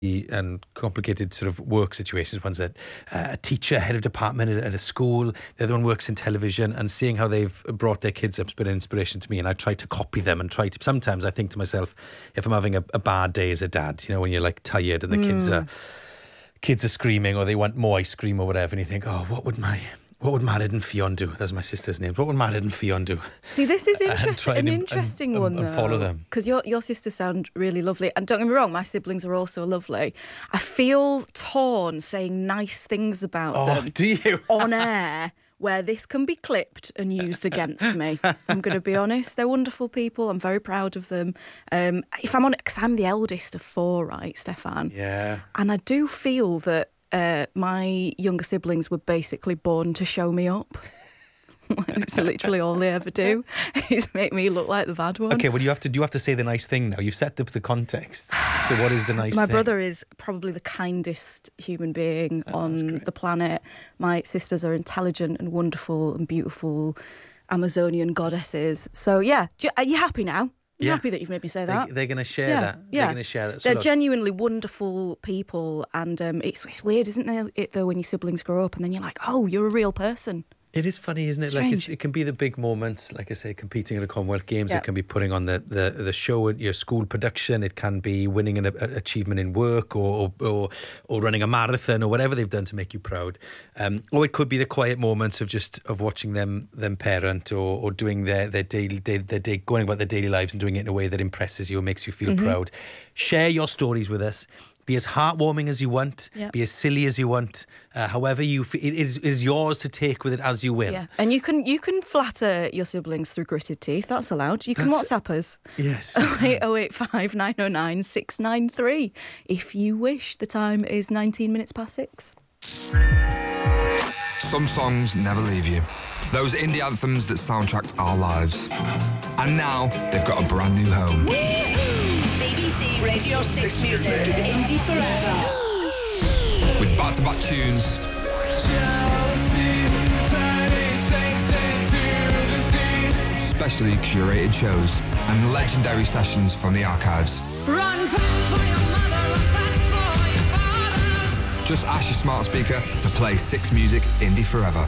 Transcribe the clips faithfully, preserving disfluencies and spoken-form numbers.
and complicated sort of work situations. One's a, a teacher, head of department at, at a school. The other one works in television, and seeing how they've brought their kids up has been an inspiration to me. And I try to copy them and try to, sometimes I think to myself, if I'm having a, a bad day as a dad, you know, when you're like tired and the mm. kids are kids are screaming or they want more ice cream or whatever, and you think, oh, what would my... What would Marid and Fionn do? That's my sister's name. What would Marid and Fionn do? See, this is interesting, an interesting and, one, and, though. And follow them. Because your, your sisters sound really lovely. And don't get me wrong, my siblings are also lovely. I feel torn saying nice things about oh, them do you? on air, where this can be clipped and used against me. I'm going to be honest. They're wonderful people. I'm very proud of them. Um, if I'm on, because I'm the eldest of four, right, Stefan? Yeah. And I do feel that Uh, my younger siblings were basically born to show me up. It's literally all they ever do is make me look like the bad one. Okay, well, you have to do you have to say the nice thing now. You've set up the context. So what is the nice my thing? My brother is probably the kindest human being oh, on the planet. My sisters are intelligent and wonderful and beautiful Amazonian goddesses. So yeah, are you happy now? I'm yeah. happy that you've made me say that. They, they're going to share yeah. that. Yeah. They're going to share that. So they're look. genuinely wonderful people, and um, it's, it's weird, isn't it, though, when your siblings grow up and then you're like, oh, you're a real person. It is funny, isn't it? Strange. Like it's, it can be the big moments, like I say, competing at the Commonwealth Games. Yep. It can be putting on the, the, the show at your school production. It can be winning an a, achievement in work, or, or or running a marathon, or whatever they've done to make you proud. Um, or it could be the quiet moments of just of watching them them parent, or, or doing their their daily day, their day going about their daily lives and doing it in a way that impresses you or makes you feel mm-hmm. proud. Share your stories with us. Be as heartwarming as you want. Yep. Be as silly as you want. Uh, however you feel, it is, it is yours to take with it as you will. Yeah, and you can you can flatter your siblings through gritted teeth. That's allowed. You can That's, WhatsApp us. Yes. oh eight oh eight five nine oh nine six nine three if you wish. The time is nineteen minutes past six. Some songs never leave you. Those indie anthems that soundtracked our lives. And now they've got a brand new home. B B C Radio six Music, Indie Forever. With back-to-back tunes, specially curated shows, and legendary sessions from the archives. Run fast for your mother, run fast for your father. Just ask your smart speaker to play Six Music Indie Forever.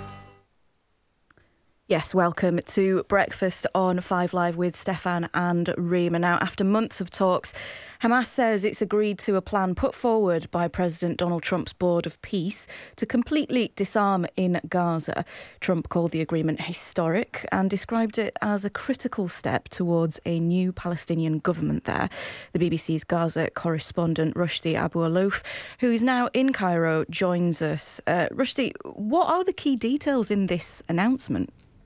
Yes, welcome to Breakfast on Five Live with Stefan and Rima. Now, after months of talks, Hamas says it's agreed to a plan put forward by President Donald Trump's Board of Peace to completely disarm in Gaza. Trump called the agreement historic and described it as a critical step towards a new Palestinian government there. The B B C's Gaza correspondent Rushdie Abu-Alouf, who's now in Cairo, joins us. Uh, Rushdie, what are the key details in this announcement?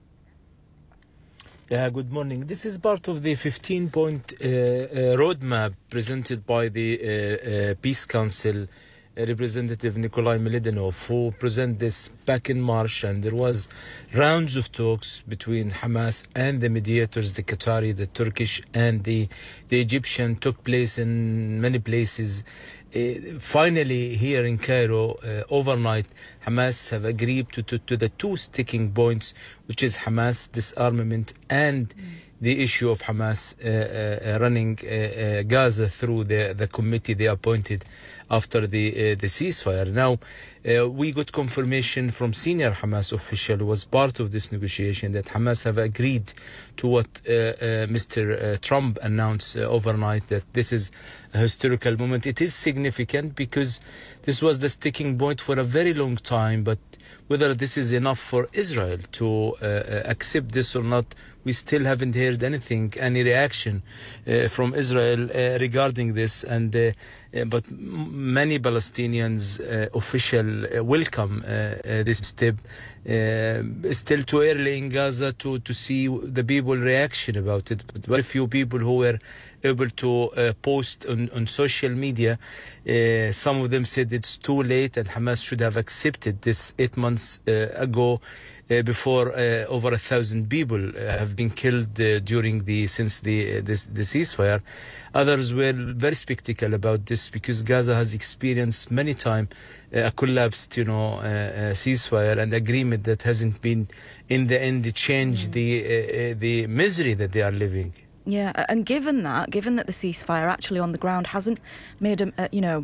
Yeah, good morning. This is part of the fifteen-point uh, uh, roadmap presented by the uh, uh, Peace Council uh, representative Nikolai Melidinov, who presented this back in March, and there was rounds of talks between Hamas and the mediators, the Qatari, the Turkish, and the the Egyptian, took place in many places. Uh, finally, here in Cairo, uh, overnight, Hamas have agreed to, to, to the two sticking points, which is Hamas disarmament and mm. the issue of Hamas uh, uh, running uh, uh, Gaza through the, the committee they appointed after the uh, the ceasefire. Now, uh, we got confirmation from senior Hamas official who was part of this negotiation that Hamas have agreed to what uh, uh, Mister Uh, Trump announced uh, overnight, that this is a historical moment. It is significant because this was the sticking point for a very long time, but whether this is enough for Israel to uh, accept this or not, we still haven't heard anything, any reaction uh, from Israel uh, regarding this. And uh, uh, but many Palestinians uh, official uh, welcome uh, uh, this step. Uh, still too early in Gaza to, to see the people reaction about it, but very few people who were able to uh, post on, on social media. Uh, some of them said it's too late and Hamas should have accepted this eight months uh, ago. Uh, before uh, over a thousand people uh, have been killed uh, during the since the uh, this the ceasefire. Others were very skeptical about this because Gaza has experienced many times uh, a collapsed, you know, uh, uh, ceasefire and agreement that hasn't been in the end changed mm. the uh, uh, the misery that they are living. Yeah, and given that, given that the ceasefire actually on the ground hasn't made a, a you know